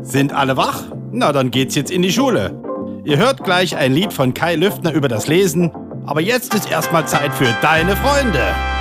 Sind alle wach? Na, dann geht's jetzt in die Schule. Ihr hört gleich ein Lied von Kai Lüftner über das Lesen, aber jetzt ist erstmal Zeit für deine Freunde.